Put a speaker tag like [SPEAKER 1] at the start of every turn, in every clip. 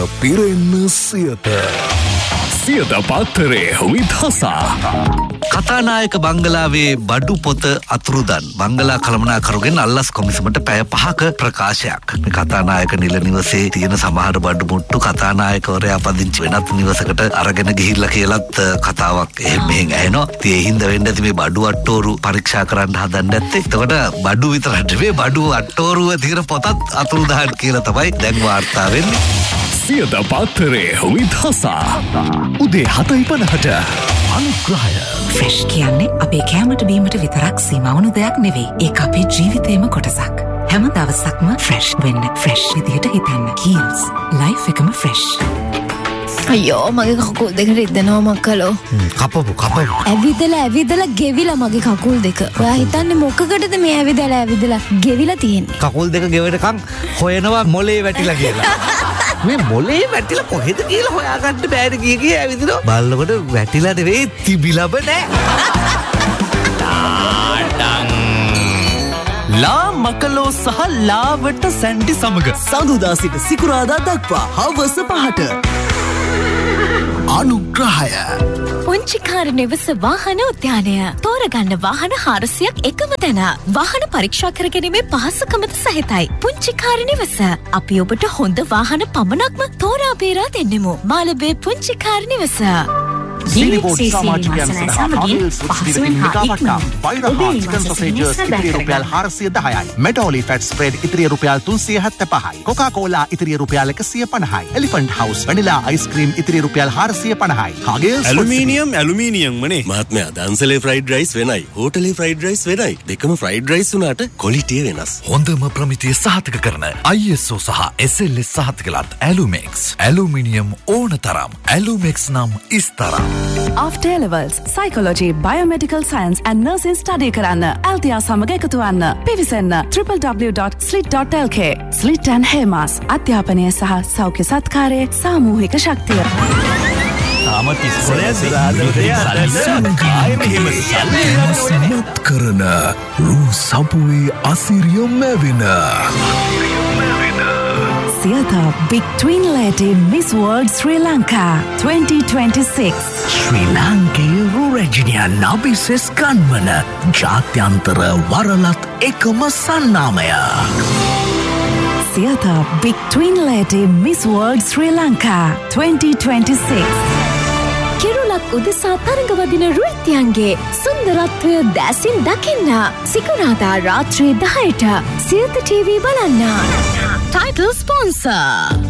[SPEAKER 1] පිරෙන්න සියත පාත්තරේ විදහසා
[SPEAKER 2] කතානායක බංගලාවේ බඩු පොත අතුරුදන් බංගලා කළමනාකරුගෙන් අල්ලස් කොමිසමට පැය 5ක ප්‍රකාශයක්. මේ කතානායක නිල නිවසේ තියෙන සමහර බඩු මුට්ටු කතානායකවරයා පදිංචි වෙනත් නිවසකට අරගෙන ගිහිල්ලා කියලත් කතාවක් එහෙම මෙහෙන් ඇහෙනවා. ඉතින් ඒ හින්දා වෙන්නේ නැති මේ බඩු අට්ටෝරු පරීක්ෂා කරන්න හදන්නේ නැත්තේ. එතකොට බඩු විතරක් නෙවෙයි බඩු අට්ටෝරුව තියෙන පොතත් අතුරුදහන් කියලා තමයි දැන් වාර්තා වෙන්නේ.
[SPEAKER 1] සියත පාත්තරේ විදහසා උදේ 7:50ට අනුග්‍රහය.
[SPEAKER 3] ෆ්‍රෙෂ් කියන්නේ අපේ කැමරට බීමට විතරක් සීමා වුණු දෙයක් නෙවෙයි. ඒක අපේ ජීවිතේම කොටසක්. හැම දවසක්ම ෆ්‍රෙෂ් වෙන්න ෆ්‍රෙෂ් විදියට හිතන්න. කීල්ස් ලයිෆ් එකම ෆ්‍රෙෂ්.
[SPEAKER 4] අයියෝ මගේ කකුල් දෙක රිදෙනවා මක්කලෝ.
[SPEAKER 2] කපපු.
[SPEAKER 4] ඇවිදලා ගෙවිලා මගේ කකුල් දෙක. ඔයා හිතන්නේ මොකකටද මේ ඇවිදලා ගෙවිලා තියෙන්නේ?
[SPEAKER 2] කකුල් දෙක ගෙවෙනකම් හොයනවා මොලේ වැටිලා කියලා. මේ මොලේ වැටිලා කොහෙද කියලා හොයාගන්න බෑනේ ගියේ ඇවිදිනවා. බලනකොට වැටිලා නෙවෙයි තිබිලබ නෑ.
[SPEAKER 5] ලා මකලෝ සහ ලාවට සැන්ඩි සමග සඳුදා සිට සිකුරාදා දක්වා හවස 5ට
[SPEAKER 1] අනුග්‍රහය.
[SPEAKER 4] පුංචිකාර නිවස වාහන උද්‍යානය. තෝරගන්න වාහන 400ක් එකම තැන. වාහන පරීක්ෂා කරගැනීමේ පහසුකමද සහිතයි. පුංචිකාර නිවස. අපි ඔබට හොඳ වාහන පමණක්ම තෝරා බේරා දෙන්නෙමු. මාළඹේ පුංචිකාර නිවස.
[SPEAKER 6] සීනිබෝඩ් සමාජිකයන් සඳහා හාවිල්ස් උත්සවිදකින් නිකාපට්ටම් වෛරහා චිකන් සොසේජර්ස් ඉතිරිය රුපියල් 410යි. මෙටෝලි ෆැට් ස්ප්‍රෙඩ් ඉතිරිය රුපියල් 375යි. කොකා කෝලා ඉතිරිය රුපියල් 150යි. එලිෆන්ට් හවුස් වැනිලා අයිස්ක්‍රීම් ඉතිරිය රුපියල් 450යි. හාගෙල්ස්
[SPEAKER 7] ඇලුමිනියම් මනේ මහත්මයා දන්සලේ ෆ්‍රයිඩ් රයිස් වෙනයි හෝටලේ ෆ්‍රයිඩ් රයිස් වෙනයි. දෙකම ෆ්‍රයිඩ් රයිස් වුණාට ක්වොලිටිය වෙනස්.
[SPEAKER 1] හොඳම ප්‍රමිතිය සහතික කරන ISO සහ SLS සහතිකලත් ඇලුමෙක්ස්. ඇලුමිනියම් ඕන තරම්. ඇලුමෙක්ස් නම් ඉස්තරම්.
[SPEAKER 8] After A-levels, psychology, biomedical science and nursing study කරන්න Althea සමග එකතු වන්න. පිවිසන්න www.slit.lk. Slit and Hemas අධ්‍යාපනය සහ සෞඛ්‍ය සත්කාරයේ සාමූහික ශක්තිය.
[SPEAKER 5] තාමත් ඉස්සරහ
[SPEAKER 1] සමත් කරන රූ සපුවේ අසිරිය මැවෙන
[SPEAKER 8] Siata Big Twin Lady Miss World Sri Lanka 2026.
[SPEAKER 1] ශ්‍රී ලාංකේය රූරැජිනියා නබිසෙස් ගන්වන ජාත්‍යන්තර වරලත් එකම සන්නාමය.
[SPEAKER 8] Siata Big Twin Lady Miss World Sri Lanka 2026.
[SPEAKER 4] කිරුලක් උදෙසා තරඟවදින රුයිතියන්ගේ සුන්දරත්වය දැසින් දකින්න. සිකුරාදා රාත්‍රී 10ට සියත TV බලන්න. Title sponsor.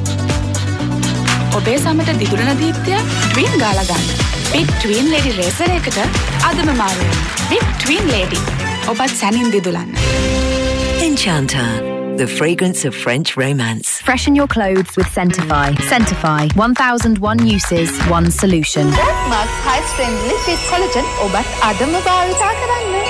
[SPEAKER 9] ඔබේ සමට දිදුරන දීප්තිය ට්වින් ගාලා ගන්න. Big Twin Lady රේසර් එකට අදම මාරු වෙන්න. Big Twin Lady ඔබත් සැනින් දිදුලන්න.
[SPEAKER 3] Enchanter, the fragrance of French romance.
[SPEAKER 10] Freshen your clothes with Scentify. Scentify, 1001 uses, one solution.
[SPEAKER 9] Max High Strength Liquid Collagen ඔබත් අදම භාවිතා කරන්න.